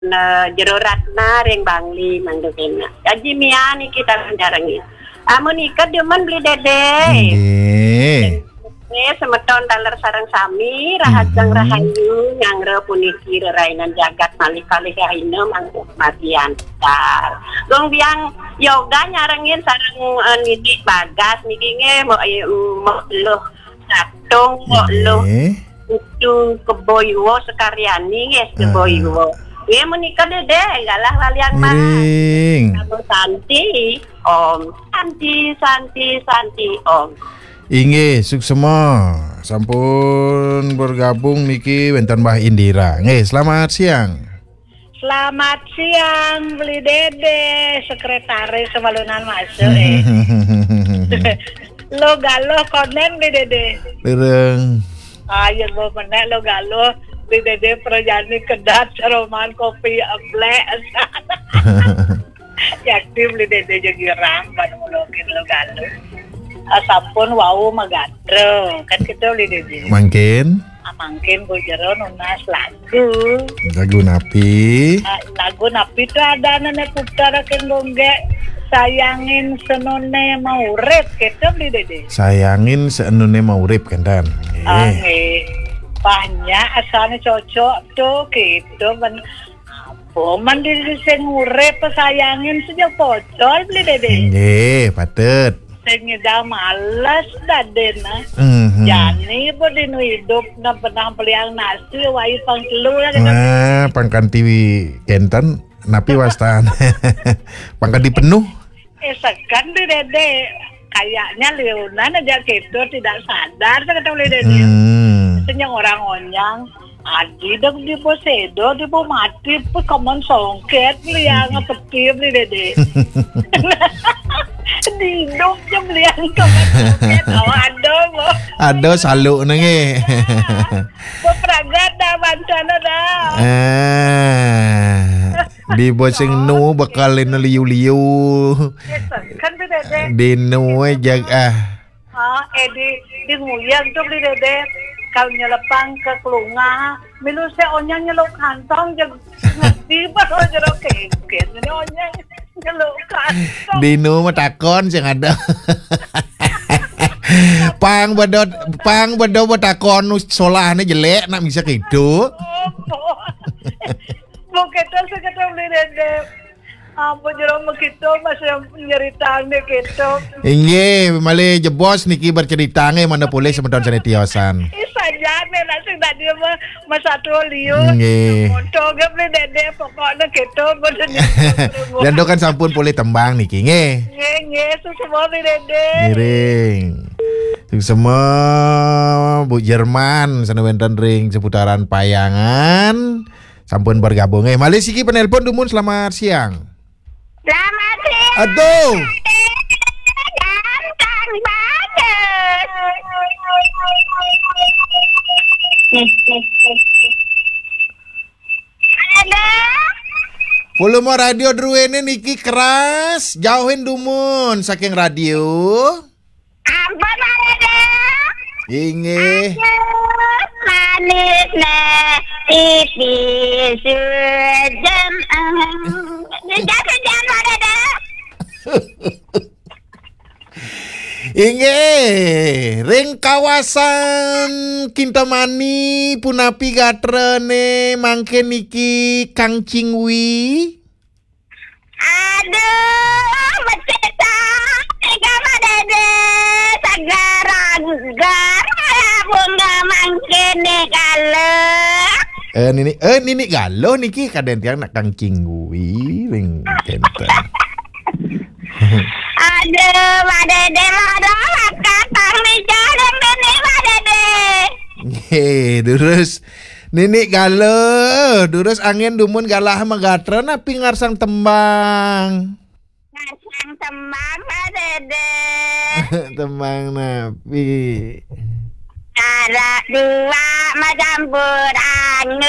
jero ratna ring bangli mangdukena. Jadi miani kita jarangi. Amun ikat demen beli dede. Nggih. Semeton daler sareng sami rahajang rahayu nyangre puniki rerainan jagat malih-kalih raina mangku matian dar. Gong biang yoga nyarengin sareng nidik bagas niki nge mo loh satung mo loh itu keboywo sekaryani nge keboywo. Nge menikah dede galah laliang Miring. Santi om santi om. Inggih, suksema. Sampun bergabung niki wonten Mbah Indira. Nggih, selamat siang. Selamat siang, Beli Dede, sekretaris Sewalunan masuk. Lo galuh konen Beli Dede. Lireng. Ayo lo menek lo galuh Beli Dede perjani kedat roman kopi ablek. Yakti Beli Dede jadi rang ban mulungin lo galuh. Sampun wau magadre kan kita Beli Dede. Mangkin bojero nunas lagu napi itu ada nenek putarakeun gongge sayangin senone mau urip gitu Beli Dede. Sayangin senone mau urip kendan. Nggih. Banyak asalnya cocok tuh gitu men man diri sing urip sayangin sejak pocol Beli Dede. Nggih, patut. Sing ngeda malas dadena. Jani bodinu hidup na pernah beliang nasi wai pangkelu lah. Pangkanti kenten napi wastan. Pangkanti penuh. Sekan Beli Dede kayaknya Leonan aja gitu tidak sadar kata Beli Dede. Senyang orang onyang adi dong di posedo di po mati po kaman songket beliang peti Beli Dede. Di hidupnya beliang kaman songket Ado saluk nange. Pepragat dah bancana dah. Di boseng nu bakalin liu-liu. Kan Beli Dede. Di nu jaga. Di nguyang tuh Beli Dede. Kalau nyelepang ke kelunga, milu se onyang nyeluk kantong jag ngerti baru jero kengken. Ini onyang nyeluk kantong. Di nu mah takon sing ada. Pang bedot takon solahnya jelek nak bisa gitu. Mau kita sekitar Beli Dede. Ampun jero begitu masih nyeritaan gitu. Inggih, malih jebos niki bercerita nge mana boleh semeton sanitiosan. Sajane nasi tadi mah satu liu. Nggih. Moto ge Beli Dede pokoknya gitu bener. Dan kan sampun boleh tembang niki nge. Nggih, semua Beli Dede. Miring. Semua Bu Jerman sana wenten ring seputaran payangan. Sampun bergabung malih siki penelpon dumun selamat siang. Selamat siang. Aduh. Ganteng banget. Ada. Volume radio druene niki keras, jauhin dumun saking radio. Ampun ada. Inggih. Manis nah iti sujam. Jangan ada. Inggih, ring kawasan Kintamani punapi gatrene mangke niki Kang Cingwi. Aduh, beceta, tiga madade, sagaragar, bunga mangkene kalau. Nini galo niki kaden tiang nak Kang Cingwi ring kenten. Aduh, madade madolat katang di jalan ini madade. Terus Nini galo, terus angin dumun galah magatra napi ngarsang tembang. Ngarsang tembang madade. Tembang napi. Cara dua macampur angin.